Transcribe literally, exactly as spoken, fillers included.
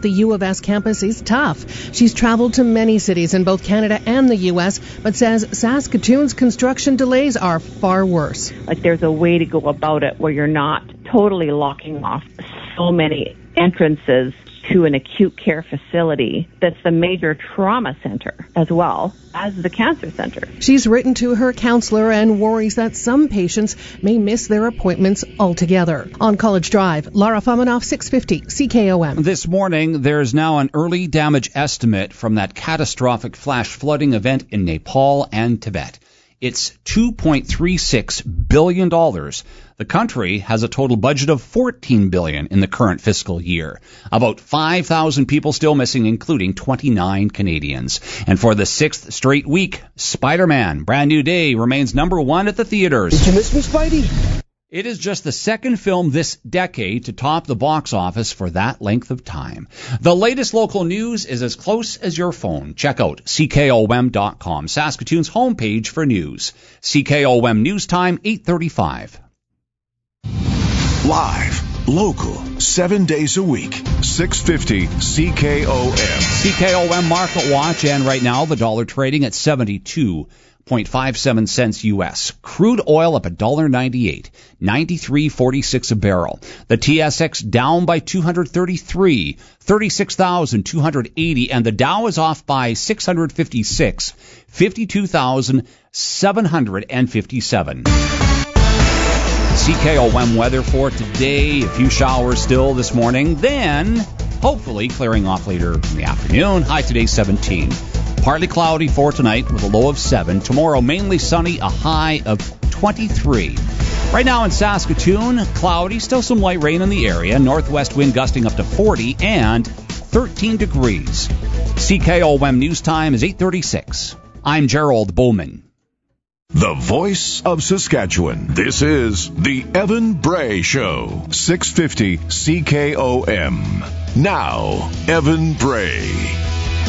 The U of S campus is tough. She's traveled to many cities in both Canada and the U S, but says Saskatoon's construction delays are far worse. Like, there's a way to go about it where you're not totally locking off so many entrances to an acute care facility that's the major trauma center as well as the cancer center. She's written to her counselor and worries that some patients may miss their appointments altogether. On College Drive, Lara Fomanoff, six fifty C K O M. This morning, there's now an early damage estimate from that catastrophic flash flooding event in Nepal and Tibet. It's two point three six billion dollars. The country has a total budget of fourteen billion dollars in the current fiscal year. About five thousand people still missing, including twenty-nine Canadians. And for the sixth straight week, Spider-Man Brand New Day remains number one at the theaters. Did you miss me, Spidey? It is just the second film this decade to top the box office for that length of time. The latest local news is as close as your phone. Check out C K O M dot com, Saskatoon's homepage for news. C K O M News Time, eight thirty-five. Live, local, seven days a week, six fifty C K O M. C K O M Market Watch, and right now the dollar trading at seventy-two point five seven cents U S. Crude oil up one dollar ninety-eight, ninety-three forty-six a barrel. The T S X down by two hundred thirty-three, thirty-six thousand two hundred eighty, and the Dow is off by six hundred fifty-six, fifty-two thousand seven hundred fifty-seven. C K O M weather for today. A few showers still this morning, then hopefully clearing off later in the afternoon. High today seventeen. Partly cloudy for tonight with a low of seven. Tomorrow mainly sunny, a high of twenty-three. Right now in Saskatoon, cloudy, still some light rain in the area. Northwest wind gusting up to forty and thirteen degrees. C K O M News Time is eight thirty-six. I'm Gerald Bowman. The voice of Saskatchewan. This is the Evan Bray Show. six fifty C K O M. Now, Evan Bray.